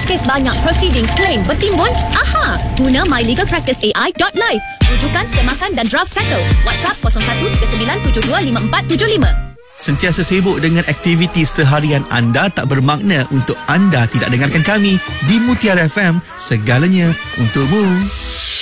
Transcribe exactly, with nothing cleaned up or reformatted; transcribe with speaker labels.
Speaker 1: Cash case banyak, proceeding, claim bertimbun? Aha! Guna my legal practice A I dot live. Rujukan, semakan dan draft settle. WhatsApp kosong satu tiga sembilan tujuh dua lima empat tujuh lima.
Speaker 2: Sentiasa sibuk dengan aktiviti seharian anda tak bermakna untuk anda tidak dengarkan kami di Mutiara F M, segalanya untukmu.